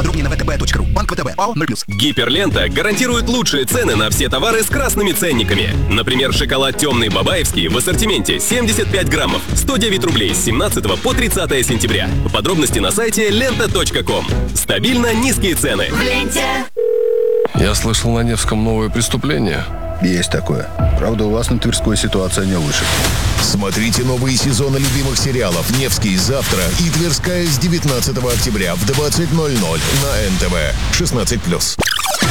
Подробнее на vtb.ru. Банк ВТБ. АО 0+. Гиперлента гарантирует лучшие цены на все товары с красными ценниками. Например, шоколад темный бабаевский в ассортименте 75 граммов, 109 рублей с 17 по 30 сентября. Подробности на сайте lenta.com. Стабильно низкие цены. В ленте. Я слышал, на Невском новое преступление. Есть такое. Правда, у вас на Тверской ситуация не лучше. Смотрите новые сезоны любимых сериалов «Невский» завтра и «Тверская» с 19 октября в 20:00 на НТВ. 16+.